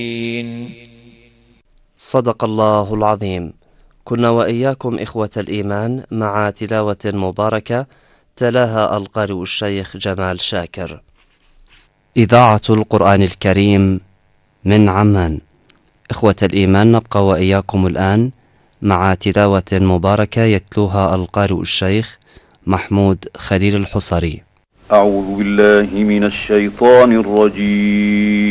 صدق الله العظيم. كنا وإياكم إخوة الإيمان مع تلاوة مباركة تلاها القارئ الشيخ جمال شاكر. إذاعة القرآن الكريم من عمان. إخوة الإيمان، نبقى وإياكم الآن مع تلاوة مباركة يتلوها القارئ الشيخ محمود خليل الحصري. أعوذ بالله من الشيطان الرجيم.